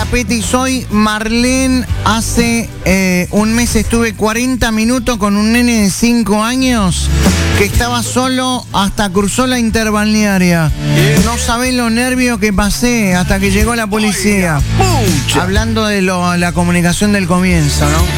Peti, soy Marlene. Hace un mes estuve 40 minutos con un nene de 5 años que estaba solo hasta cruzó la interbalnearia. No sabés los nervios que pasé hasta que llegó la policía. Hablando de la comunicación del comienzo, ¿no?